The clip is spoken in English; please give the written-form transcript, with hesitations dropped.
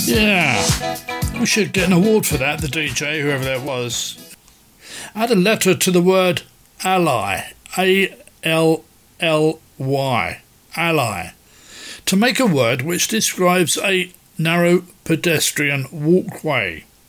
Yeah, we should get an award for that, the DJ, whoever that was. Add a letter to the word ally, A-L-L-Y, ally, to make a word which describes a narrow pedestrian walkway.